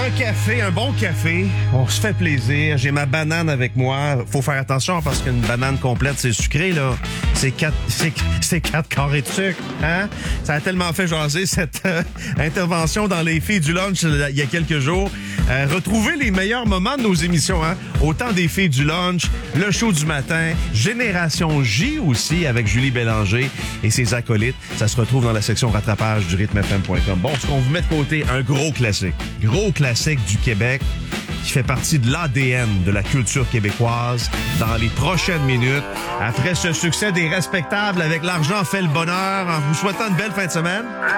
Un café, un bon café. On se fait plaisir. J'ai ma banane avec moi. Faut faire attention parce qu'une banane complète, c'est sucré, là. C'est 4 carrés de sucre, hein? Ça a tellement fait jaser cette intervention dans les filles du lunch il y a quelques jours. Retrouvez les meilleurs moments de nos émissions, hein? Autant des filles du lunch, le show du matin, Génération J aussi avec Julie Bélanger et ses acolytes. Ça se retrouve dans la section rattrapage du rythmefm.com. Bon, ce qu'on vous met de côté, un gros classique du Québec qui fait partie de l'ADN de la culture québécoise dans les prochaines minutes. Après ce succès des respectables avec L'argent fait le bonheur, en vous souhaitant une belle fin de semaine.